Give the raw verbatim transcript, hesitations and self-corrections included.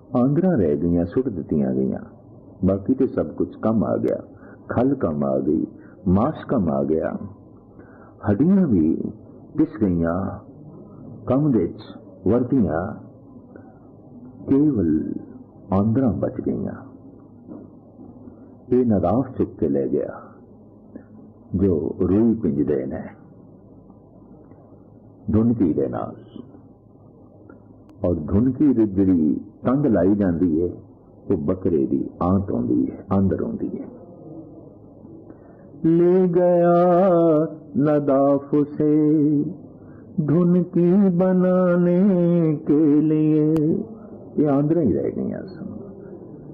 आंदरा रह गई, सुट दित्तियां गईयां। बाकी तो सब कुछ कम आ गया। खल कम आ गई, मांस कम आ गया, हड्डियां भी पिस गईयां, कम विच वरतियां, केवल आंदरा बच गईयां। ये नदाफ चुक के ले गया जो रूई पिंजदे ने धुनकी दे नाल, और धुनकी दी जिहड़ी तंग लाई जाती है वो बकरे की आंत आउंदी है, अंदर आउंदी है। ले गया नदाफ से धुनकी बनाने के लिए, ये आंदरा ही रह गई सन।